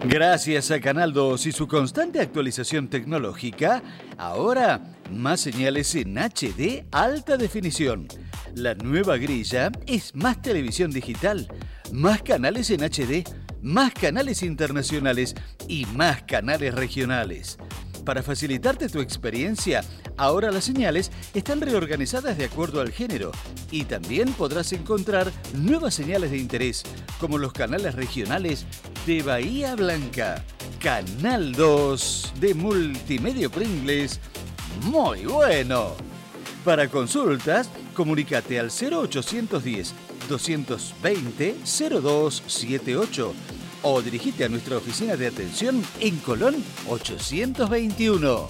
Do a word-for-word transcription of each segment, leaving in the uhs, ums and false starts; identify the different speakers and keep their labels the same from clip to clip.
Speaker 1: Gracias a Canal dos y su constante actualización tecnológica, ahora más señales en H D alta definición. La nueva grilla es más televisión digital, más canales en H D, más canales internacionales y más canales regionales. Para facilitarte tu experiencia, ahora las señales están reorganizadas de acuerdo al género y también podrás encontrar nuevas señales de interés, como los canales regionales de Bahía Blanca. Canal dos de Multimedia Pringles, muy bueno. Para consultas, comunícate al cero ochocientos diez, doscientos veinte, cero dos setenta y ocho o dirigite a nuestra oficina de atención en Colón ochocientos veintiuno.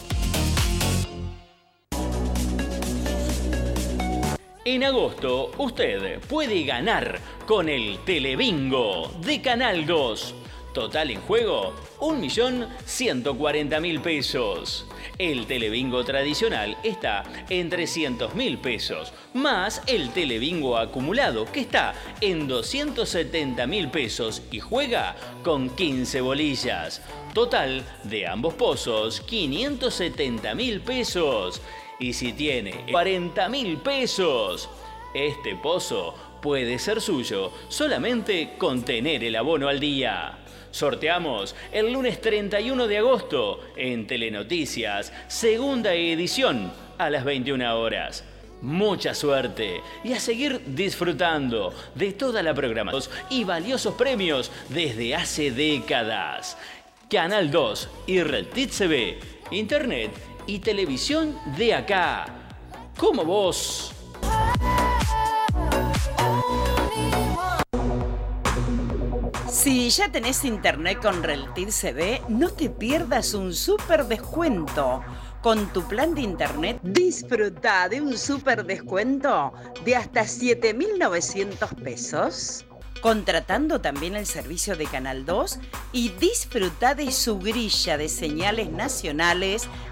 Speaker 2: En agosto, usted puede ganar con el Telebingo de Canal dos. Total en juego, un millón ciento cuarenta mil pesos. El Telebingo tradicional está en trescientos mil pesos, más el Telebingo acumulado que está en doscientos setenta mil pesos y juega con quince bolillas. Total de ambos pozos, quinientos setenta mil pesos. Y si tiene cuarenta mil pesos, este pozo puede ser suyo solamente con tener el abono al día. Sorteamos el lunes treinta y uno de agosto en Telenoticias, segunda edición a las veintiuna horas. Mucha suerte y a seguir disfrutando de toda la programación y valiosos premios desde hace décadas. Canal dos y Red T V, Internet y televisión de acá. Como vos.
Speaker 3: Si ya tenés internet con Reltiv C V, no te pierdas un súper descuento. Con tu plan de internet, disfruta de un súper descuento de hasta siete mil novecientos pesos. Contratando también el servicio de Canal dos y disfruta de su grilla de señales nacionales